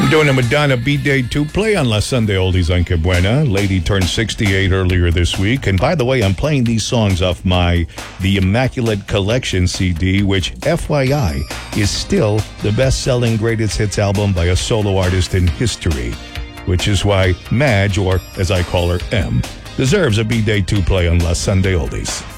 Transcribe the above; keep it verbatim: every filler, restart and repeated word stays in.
We're doing a Madonna B-Day two play on La Sunday Oldies on Que Buena. Lady turned sixty-eight earlier this week. And by the way, I'm playing these songs off my The Immaculate Collection C D, which, F Y I, is still the best-selling greatest hits album by a solo artist in history. Which is why Madge, or as I call her, M, deserves a B-Day two play on La Sunday Oldies.